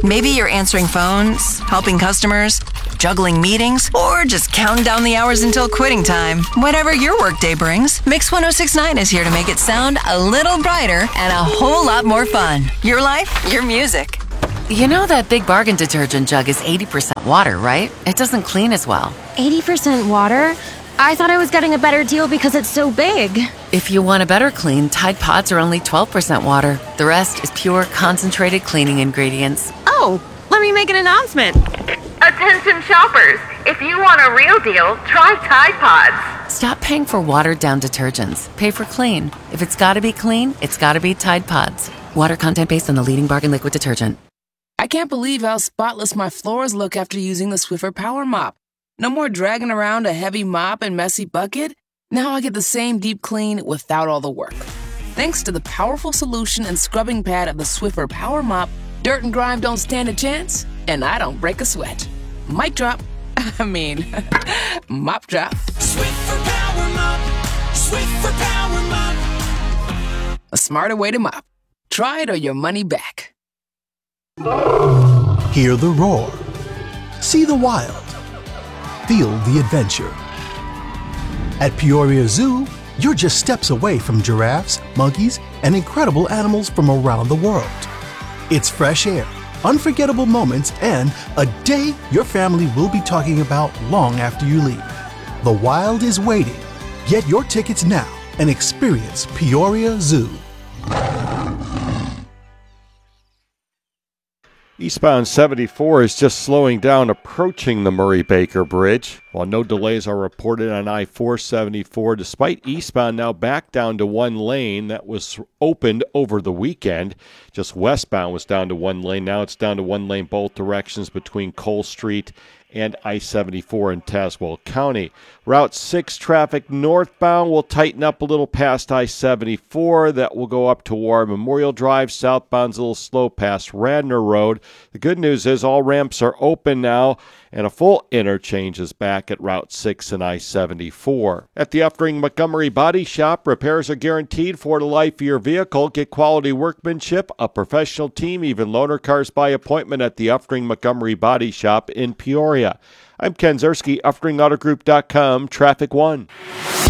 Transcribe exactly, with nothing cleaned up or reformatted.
Maybe you're answering phones, helping customers, juggling meetings, or just counting down the hours until quitting time. Whatever your workday brings, Mix one oh six point nine is here to make it sound a little brighter and a whole lot more fun. Your life, your music. You know that Big Bargain detergent jug is eighty percent water, right? It doesn't clean as well. eighty percent water? I thought I was getting a better deal because it's so big. If you want a better clean, Tide Pods are only twelve percent water. The rest is pure, concentrated cleaning ingredients. Oh, let me make an announcement. Attention shoppers, if you want a real deal, try Tide Pods. Stop paying for watered-down detergents. Pay for clean. If it's gotta be clean, it's gotta be Tide Pods. Water content based on the leading Bargain liquid detergent. I can't believe how spotless my floors look after using the Swiffer Power Mop. No more dragging around a heavy mop and messy bucket. Now I get the same deep clean without all the work. Thanks to the powerful solution and scrubbing pad of the Swiffer Power Mop, dirt and grime don't stand a chance, and I don't break a sweat. Mic drop. I mean, mop drop. Swiffer Power Mop. Swiffer Power Mop. A smarter way to mop. Try it or your money back. Hear the roar. See the wild. Feel the adventure. At Peoria Zoo, you're just steps away from giraffes, monkeys, and incredible animals from around the world. It's fresh air, unforgettable moments, and a day your family will be talking about long after you leave. The wild is waiting. Get your tickets now and experience Peoria Zoo. Eastbound seventy-four is just slowing down approaching the Murray-Baker Bridge, while no delays are reported on I four seventy-four, despite eastbound now back down to one lane that was opened over the weekend. Just westbound was down to one lane. Now it's down to one lane both directions between Cole Street and I seventy-four in Tazewell County. Route six traffic northbound will tighten up a little past I seventy-four. That will go up to War Memorial Drive. Southbound's a little slow past Radnor Road. The good news is all ramps are open now, and a full interchange is back at Route six and I seventy-four. At the Uftring Montgomery Body Shop, repairs are guaranteed for the life of your vehicle. Get quality workmanship, a professional team, even loaner cars by appointment at the Uftring Montgomery Body Shop in Peoria. I'm Ken Zerski, Uftring Auto Group dot com, Traffic One.